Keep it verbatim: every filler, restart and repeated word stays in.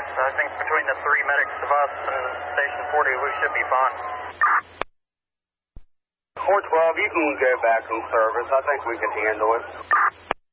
I think between the three medics of us and Station forty, we should be fine. four twelve, you can go back in service. I think we can handle it.